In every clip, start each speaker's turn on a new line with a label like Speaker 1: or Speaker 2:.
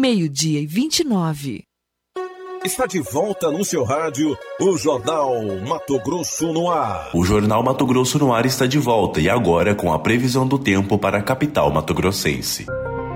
Speaker 1: 12:29.
Speaker 2: Está de volta no seu rádio o Jornal Mato Grosso no Ar.
Speaker 3: O Jornal Mato Grosso no Ar está de volta e agora com a previsão do tempo para a capital mato-grossense.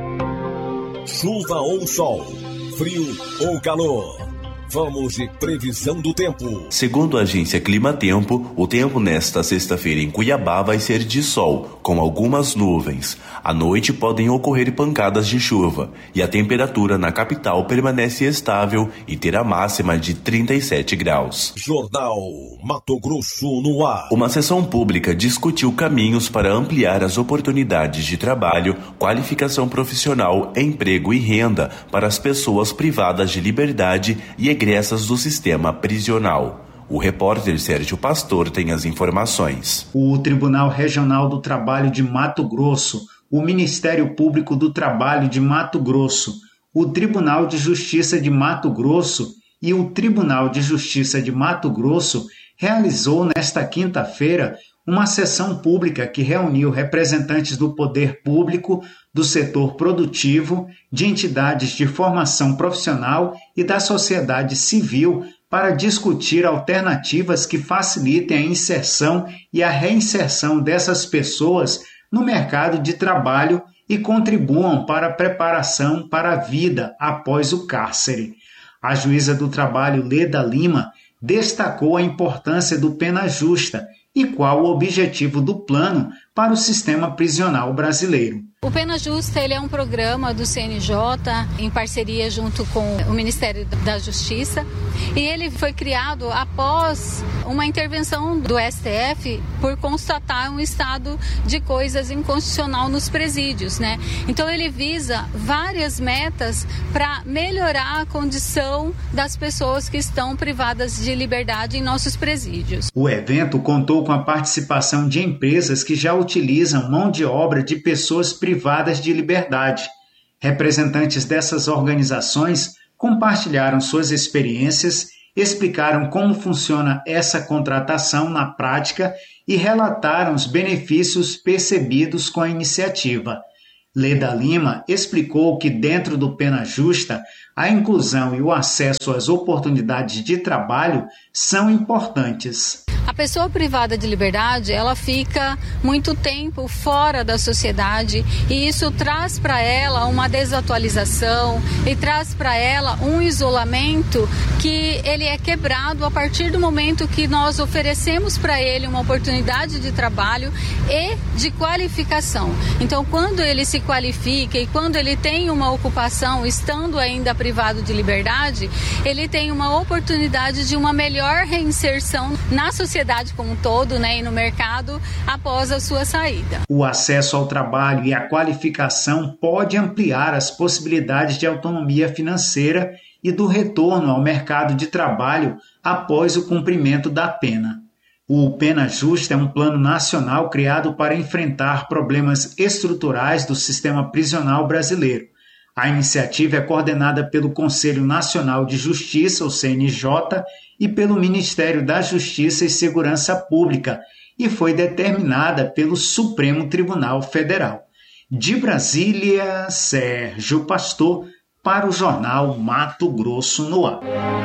Speaker 2: Chuva ou sol, frio ou calor. Vamos de previsão do tempo.
Speaker 3: Segundo a agência Climatempo, o tempo nesta sexta-feira em Cuiabá vai ser de sol, com algumas nuvens. À noite podem ocorrer pancadas de chuva e a temperatura na capital permanece estável e terá máxima de 37 graus.
Speaker 2: Jornal Mato Grosso no Ar.
Speaker 3: Uma sessão pública discutiu caminhos para ampliar as oportunidades de trabalho, qualificação profissional, emprego e renda para as pessoas privadas de liberdade e egressas do sistema prisional. O repórter Sérgio Pastor tem as informações.
Speaker 4: O Tribunal Regional do Trabalho de Mato Grosso, o Ministério Público do Trabalho de Mato Grosso, o Tribunal de Justiça de Mato Grosso e o Tribunal de Justiça de Mato Grosso realizou nesta quinta-feira uma sessão pública que reuniu representantes do poder público, do setor produtivo, de entidades de formação profissional e da sociedade civil para discutir alternativas que facilitem a inserção e a reinserção dessas pessoas no mercado de trabalho e contribuam para a preparação para a vida após o cárcere. A juíza do trabalho Leda Lima destacou a importância do pena justa e qual o objetivo do plano para o sistema prisional brasileiro.
Speaker 5: O Pena Justa ele é um programa do CNJ em parceria junto com o Ministério da Justiça e ele foi criado após uma intervenção do STF por constatar um estado de coisas inconstitucional nos presídios, né? Então ele visa várias metas para melhorar a condição das pessoas que estão privadas de liberdade em nossos presídios.
Speaker 4: O evento contou com a participação de empresas que já utilizam mão de obra de pessoas privadas de liberdade. Representantes dessas organizações compartilharam suas experiências, explicaram como funciona essa contratação na prática e relataram os benefícios percebidos com a iniciativa. Leda Lima explicou que dentro do Pena Justa, a inclusão e o acesso às oportunidades de trabalho são importantes.
Speaker 5: A pessoa privada de liberdade, ela fica muito tempo fora da sociedade e isso traz para ela uma desatualização e traz para ela um isolamento que ele é quebrado a partir do momento que nós oferecemos para ele uma oportunidade de trabalho e de qualificação. Então, quando ele se qualifica e quando ele tem uma ocupação, estando ainda privado de liberdade, ele tem uma oportunidade de uma melhor reinserção na sociedade como um todo, né, e no mercado após a sua saída.
Speaker 4: O acesso ao trabalho e a qualificação pode ampliar as possibilidades de autonomia financeira e do retorno ao mercado de trabalho após o cumprimento da pena. O Pena Justa é um plano nacional criado para enfrentar problemas estruturais do sistema prisional brasileiro. A iniciativa é coordenada pelo Conselho Nacional de Justiça, o CNJ, e pelo Ministério da Justiça e Segurança Pública, e foi determinada pelo Supremo Tribunal Federal. De Brasília, Sérgio Pastor, para o Jornal Mato Grosso no Ar.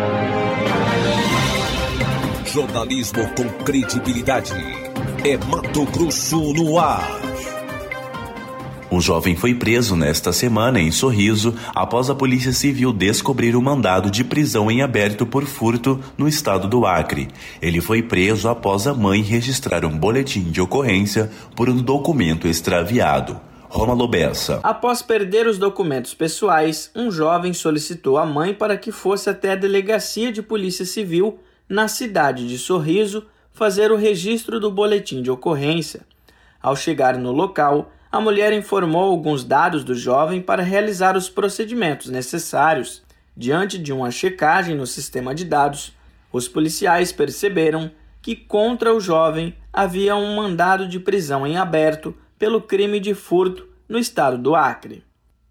Speaker 2: Jornalismo com credibilidade. É Mato Grosso no Ar.
Speaker 3: Um jovem foi preso nesta semana em Sorriso após a Polícia Civil descobrir um mandado de prisão em aberto por furto no estado do Acre. Ele foi preso após a mãe registrar um boletim de ocorrência por um documento extraviado. Rômulo Bessa.
Speaker 6: Após perder os documentos pessoais, um jovem solicitou à mãe para que fosse até a delegacia de Polícia Civil na cidade de Sorriso fazer o registro do boletim de ocorrência. Ao chegar no local, a mulher informou alguns dados do jovem para realizar os procedimentos necessários. Diante de uma checagem no sistema de dados, os policiais perceberam que contra o jovem havia um mandado de prisão em aberto pelo crime de furto no estado do Acre.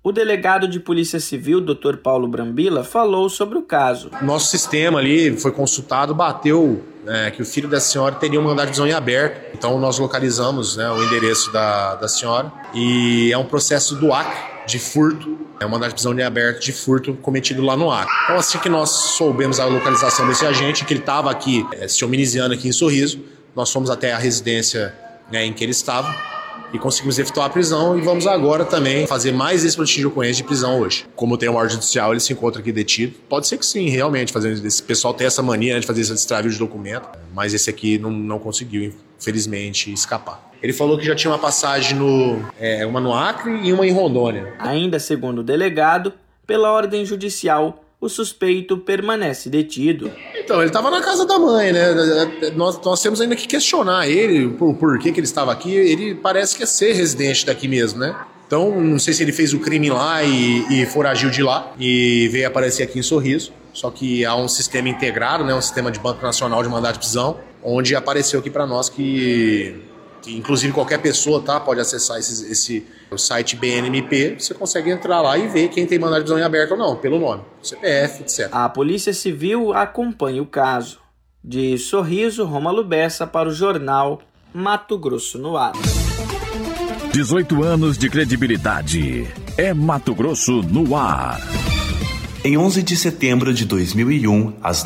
Speaker 6: O delegado de Polícia Civil, Dr. Paulo Brambila, falou sobre o caso.
Speaker 1: Nosso sistema ali foi consultado, bateu que o filho da senhora teria um mandado de prisão em aberto. Então nós localizamos o endereço da senhora e é um processo do Acre de furto. É um mandado de prisão em aberto de furto cometido lá no Acre. Então assim que nós soubemos a localização desse agente, que ele estava aqui se hominizando aqui em Sorriso, nós fomos até a residência em que ele estava e conseguimos efetuar a prisão, e vamos agora também fazer mais esse boletim de ocorrência de prisão hoje. Como tem uma ordem judicial, ele se encontra aqui detido. Pode ser que sim, realmente, esse pessoal tem essa mania de fazer esse extravio de documento, mas esse aqui não conseguiu, infelizmente, escapar. Ele falou que já tinha uma passagem uma no Acre e uma em Rondônia.
Speaker 6: Ainda segundo o delegado, pela ordem judicial, o suspeito permanece detido.
Speaker 1: Então, ele estava na casa da mãe, né? Nós temos ainda que questionar ele, por que ele estava aqui. Ele parece que é ser residente daqui mesmo, né? Então, não sei se ele fez o crime lá e foragiu de lá e veio aparecer aqui em Sorriso. Só que há um sistema integrado, né? Um sistema de Banco Nacional de Mandado de Prisão, onde apareceu aqui para nós que inclusive qualquer pessoa pode acessar o site BNMP, você consegue entrar lá e ver quem tem mandado de prisão em aberto ou não, pelo nome, CPF, etc.
Speaker 6: A Polícia Civil acompanha o caso. De Sorriso, Rômulo Bessa para o jornal Mato Grosso no Ar.
Speaker 2: 18 anos de credibilidade. É Mato Grosso no Ar.
Speaker 3: Em 11 de setembro de 2001, às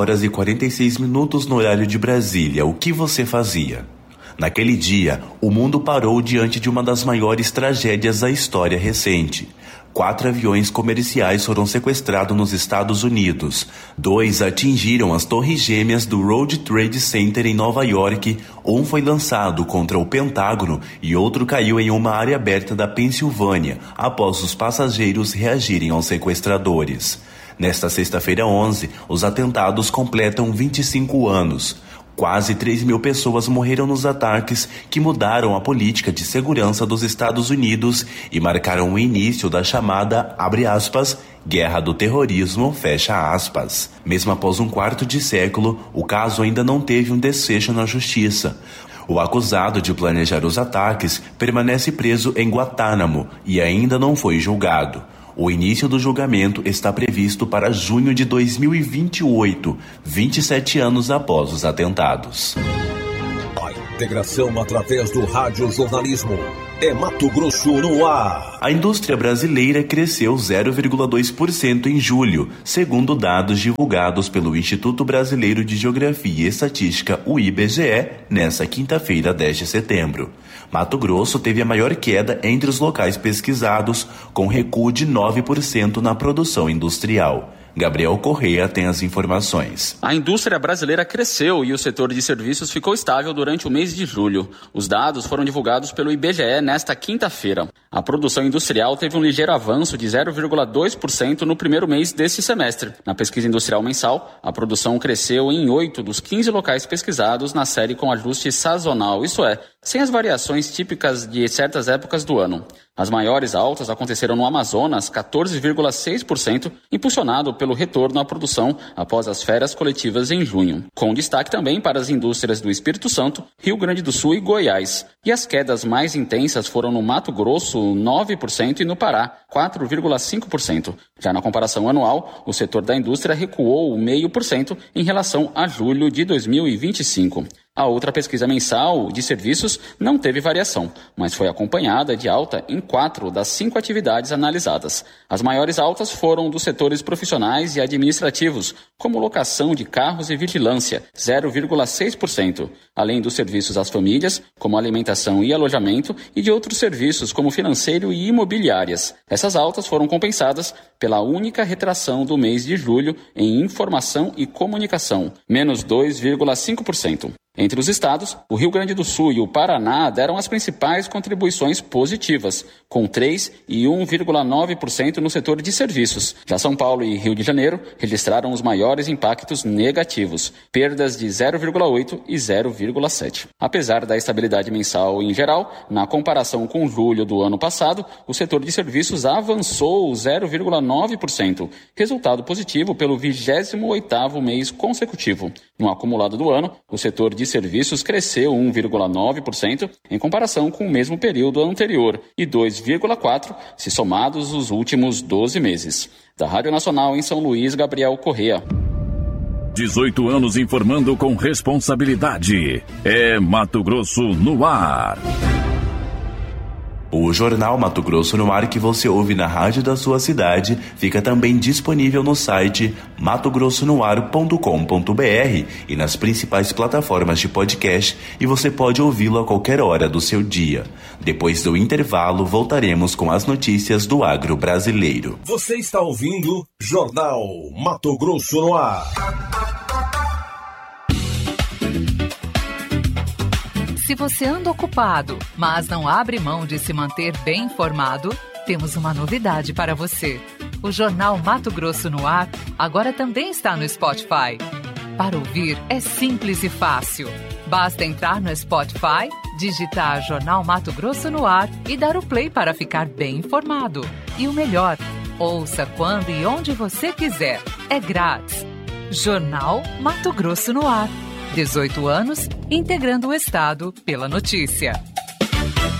Speaker 3: 9h46 no horário de Brasília, o que você fazia? Naquele dia, o mundo parou diante de uma das maiores tragédias da história recente. 4 aviões comerciais foram sequestrados nos Estados Unidos. 2 atingiram as torres gêmeas do World Trade Center em Nova York. Um foi lançado contra o Pentágono e outro caiu em uma área aberta da Pensilvânia, após os passageiros reagirem aos sequestradores. Nesta sexta-feira 11, os atentados completam 25 anos. Quase 3.000 pessoas morreram nos ataques que mudaram a política de segurança dos Estados Unidos e marcaram o início da chamada, abre aspas, guerra do terrorismo, fecha aspas. Mesmo após um quarto de século, o caso ainda não teve um desfecho na justiça. O acusado de planejar os ataques permanece preso em Guantánamo e ainda não foi julgado. O início do julgamento está previsto para junho de 2028, 27 anos após os atentados.
Speaker 2: A integração através do radiojornalismo. É Mato Grosso no Ar.
Speaker 3: A indústria brasileira cresceu 0,2% em julho, segundo dados divulgados pelo Instituto Brasileiro de Geografia e Estatística, o IBGE, nesta quinta-feira, 10 de setembro. Mato Grosso teve a maior queda entre os locais pesquisados, com recuo de 9% na produção industrial. Gabriel Correia tem as informações.
Speaker 7: A indústria brasileira cresceu e o setor de serviços ficou estável durante o mês de julho. Os dados foram divulgados pelo IBGE nesta quinta-feira. A produção industrial teve um ligeiro avanço de 0,2% no primeiro mês desse semestre. Na pesquisa industrial mensal, a produção cresceu em 8 dos 15 locais pesquisados na série com ajuste sazonal, isto é, sem as variações típicas de certas épocas do ano. As maiores altas aconteceram no Amazonas, 14,6%, impulsionado pelo retorno à produção após as férias coletivas em junho. Com destaque também para as indústrias do Espírito Santo, Rio Grande do Sul e Goiás. E as quedas mais intensas foram no Mato Grosso, 9%, e no Pará, 4,5%. Já na comparação anual, o setor da indústria recuou 0,5% em relação a julho de 2025. A outra pesquisa mensal de serviços não teve variação, mas foi acompanhada de alta em 4 das 5 atividades analisadas. As maiores altas foram dos setores profissionais e administrativos, como locação de carros e vigilância, 0,6%, além dos serviços às famílias, como alimentação e alojamento, e de outros serviços, como financeiro e imobiliárias. Essas altas foram compensadas pela única retração do mês de julho em informação e comunicação, menos 2,5%. Entre os estados, o Rio Grande do Sul e o Paraná deram as principais contribuições positivas, com 3% e 1,9% no setor de serviços. Já São Paulo e Rio de Janeiro registraram os maiores impactos negativos, perdas de 0,8% e 0,7%. Apesar da estabilidade mensal em geral, na comparação com julho do ano passado, o setor de serviços avançou 0,9%, resultado positivo pelo 28º mês consecutivo. No acumulado do ano, o setor de de serviços cresceu 1,9% em comparação com o mesmo período anterior e 2,4% se somados os últimos 12 meses. Da Rádio Nacional em São Luís, Gabriel Correa.
Speaker 2: 18 anos informando com responsabilidade. É Mato Grosso no ar.
Speaker 3: O Jornal Mato Grosso no Ar, que você ouve na rádio da sua cidade, fica também disponível no site matogrossonoar.com.br e nas principais plataformas de podcast, e você pode ouvi-lo a qualquer hora do seu dia. Depois do intervalo, voltaremos com as notícias do agro brasileiro.
Speaker 2: Você está ouvindo Jornal Mato Grosso no Ar.
Speaker 8: Se você anda ocupado, mas não abre mão de se manter bem informado, temos uma novidade para você. O Jornal Mato Grosso no Ar agora também está no Spotify. Para ouvir é simples e fácil. Basta entrar no Spotify, digitar Jornal Mato Grosso no Ar e dar o play para ficar bem informado. E o melhor, ouça quando e onde você quiser. É grátis. Jornal Mato Grosso no Ar. 18 anos, integrando o Estado pela notícia.